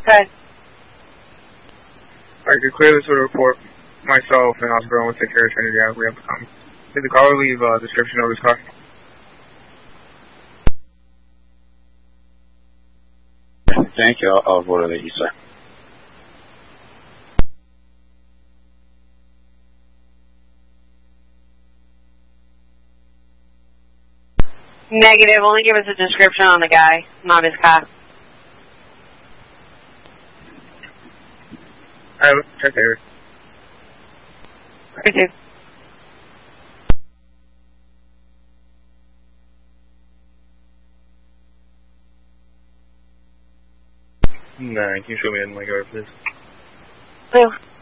Okay. Alright, you clear this with a report. Myself and Oscar will take care of Trinity as we have to come. Did the caller leave a description of his car? Thank you. I'll go to the east side. Negative. Only give us a description on the guy, not his car. Alright, check there. Me too. Nah, can you show me in my yard, please? Blue.